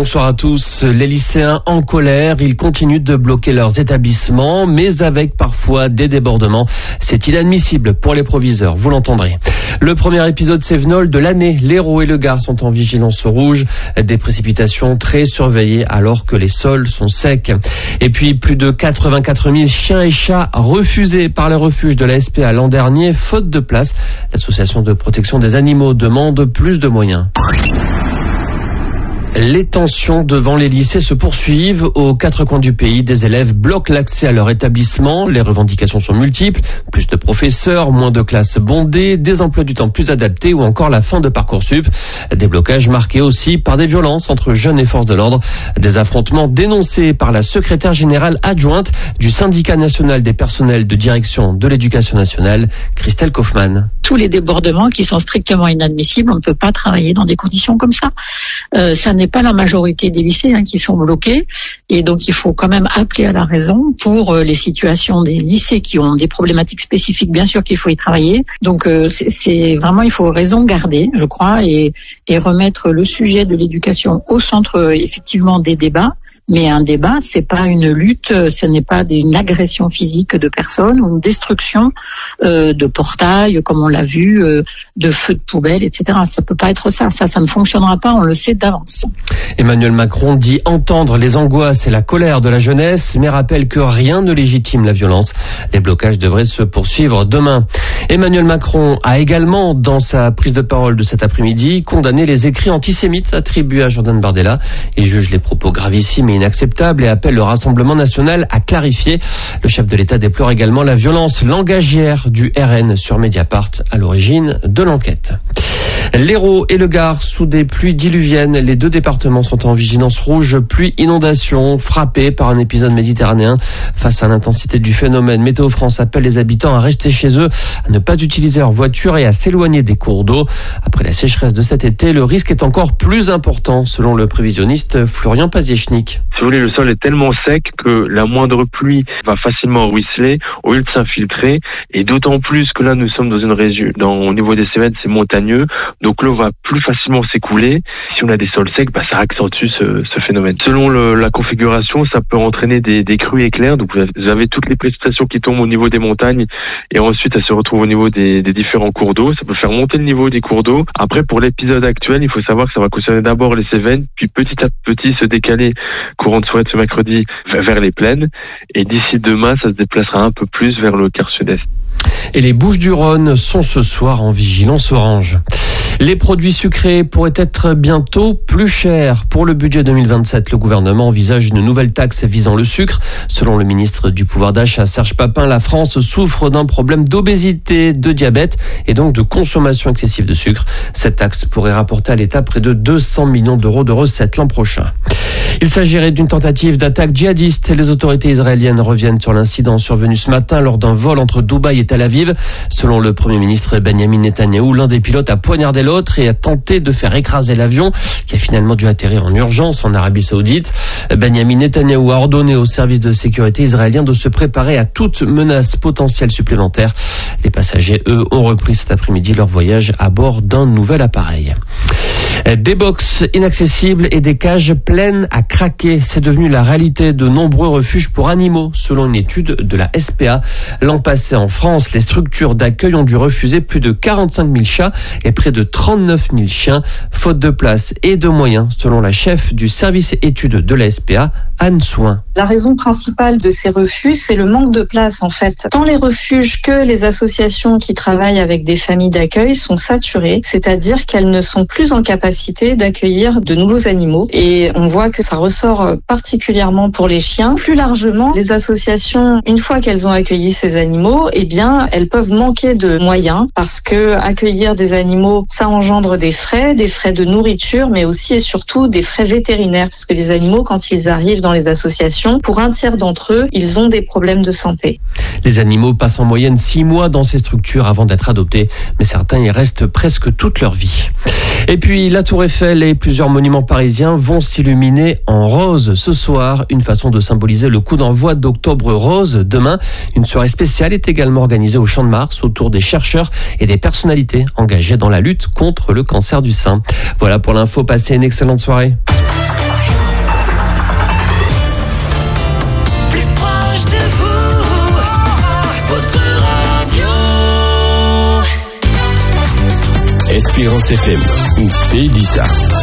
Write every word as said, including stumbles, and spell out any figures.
Bonsoir à tous. Les lycéens en colère, ils continuent de bloquer leurs établissements, mais avec parfois des débordements. C'est inadmissible pour les proviseurs, vous l'entendrez. Le premier épisode Cévenol de l'année, l'Hérault et le Gard sont en vigilance rouge. Des précipitations très surveillées alors que les sols sont secs. Et puis plus de quatre-vingt-quatre mille chiens et chats refusés par les refuges de la S P A l'an dernier, faute de place. L'association de protection des animaux demande plus de moyens. Les tensions devant les lycées se poursuivent. Aux quatre coins du pays, des élèves bloquent l'accès à leur établissement. Les revendications sont multiples. Plus de professeurs, moins de classes bondées, des emplois du temps plus adaptés ou encore la fin de Parcoursup. Des blocages marqués aussi par des violences entre jeunes et forces de l'ordre. Des affrontements dénoncés par la secrétaire générale adjointe du syndicat national des personnels de direction de l'éducation nationale, Christelle Kaufmann. Tous les débordements qui sont strictement inadmissibles, on ne peut pas travailler dans des conditions comme ça. Euh, ça n'est pas la majorité des lycées hein, qui sont bloqués, et donc il faut quand même appeler à la raison pour euh, les situations des lycées qui ont des problématiques spécifiques. Bien sûr qu'il faut y travailler, donc euh, c'est, c'est vraiment il faut raison garder, je crois, et, et remettre le sujet de l'éducation au centre euh, effectivement des débats. Mais un débat, c'est pas une lutte, ce n'est pas une agression physique de personnes ou une destruction euh, de portails, comme on l'a vu, euh, de feux de poubelle, et cetera. Ça peut pas être ça. Ça, ça ne fonctionnera pas. On le sait d'avance. Emmanuel Macron dit entendre les angoisses et la colère de la jeunesse, mais rappelle que rien ne légitime la violence. Les blocages devraient se poursuivre demain. Emmanuel Macron a également, dans sa prise de parole de cet après-midi, condamné les écrits antisémites attribués à Jordan Bardella. Il juge les propos gravissimes et inacceptable et appelle le Rassemblement national à clarifier. Le chef de l'État déplore également la violence langagière du R N sur Mediapart à l'origine de l'enquête. L'Hérault et le Gard sous des pluies diluviennes. Les deux départements sont en vigilance rouge, pluie inondation, frappés par un épisode méditerranéen. Face à l'intensité du phénomène, Météo France appelle les habitants à rester chez eux, à ne pas utiliser leur voiture et à s'éloigner des cours d'eau. Après la sécheresse de cet été, le risque est encore plus important, selon le prévisionniste Florian Paziechnik. Si vous voulez, le sol est tellement sec que la moindre pluie va facilement ruisseler au lieu de s'infiltrer, et d'autant plus que là nous sommes dans une région, dans, au niveau des Cévennes, c'est montagneux, donc l'eau va plus facilement s'écouler. Si on a des sols secs, bah, ça accentue ce, ce phénomène. Selon le, la configuration, ça peut entraîner des, des crues éclairs, donc vous avez toutes les précipitations qui tombent au niveau des montagnes, et ensuite elles se retrouvent au niveau des, des différents cours d'eau. Ça peut faire monter le niveau des cours d'eau. Après, pour l'épisode actuel, il faut savoir que ça va concerner d'abord les Cévennes, puis petit à petit se décaler courant de soirée de ce mercredi vers les plaines, et d'ici demain ça se déplacera un peu plus vers le quart sud-est. Et les Bouches-du-Rhône sont ce soir en vigilance orange. Les produits sucrés pourraient être bientôt plus chers. Pour le budget deux mille vingt-sept, le gouvernement envisage une nouvelle taxe visant le sucre. Selon le ministre du pouvoir d'achat Serge Papin, la France souffre d'un problème d'obésité, de diabète et donc de consommation excessive de sucre. Cette taxe pourrait rapporter à l'État près de deux cents millions d'euros de recettes l'an prochain. Il s'agirait d'une tentative d'attaque djihadiste. Les autorités israéliennes reviennent sur l'incident survenu ce matin lors d'un vol entre Dubaï et Tel Aviv. Selon le Premier ministre Benyamin Netanyahou, l'un des pilotes a poignardé l'autre et a tenté de faire écraser l'avion qui a finalement dû atterrir en urgence en Arabie Saoudite. Benyamin Netanyahou a ordonné aux services de sécurité israéliens de se préparer à toute menace potentielle supplémentaire. Les passagers, eux, ont repris cet après-midi leur voyage à bord d'un nouvel appareil. Des box inaccessibles et des cages pleines à craquer. C'est devenu la réalité de nombreux refuges pour animaux, selon une étude de la S P A. L'an passé, en France, les structures d'accueil ont dû refuser plus de quarante-cinq mille chats et près de trente-neuf mille chiens, faute de place et de moyens, selon la chef du service études de la S P A, Anne Soin. La raison principale de ces refus, c'est le manque de place en fait. Tant les refuges que les associations qui travaillent avec des familles d'accueil sont saturées, c'est-à-dire qu'elles ne sont plus en capacité d'accueillir de nouveaux animaux. Et on voit que ça ressort particulièrement pour les chiens. Plus largement, les associations, une fois qu'elles ont accueilli ces animaux, eh bien, elles peuvent manquer de moyens parce que accueillir des animaux, ça engendre des frais, des frais de nourriture, mais aussi et surtout des frais vétérinaires, parce que les animaux, quand ils arrivent dans les associations, pour un tiers d'entre eux, ils ont des problèmes de santé. Les animaux passent en moyenne six mois dans ces structures avant d'être adoptés, mais certains y restent presque toute leur vie. Et puis, la Tour Eiffel et plusieurs monuments parisiens vont s'illuminer en rose ce soir, une façon de symboliser le coup d'envoi d'Octobre Rose demain. Une soirée spéciale est également organisée au Champ de Mars autour des chercheurs et des personnalités engagées dans la lutte contre le cancer du sein. Voilà pour l'info, passez une excellente soirée. Espérance F M ou P D I S A.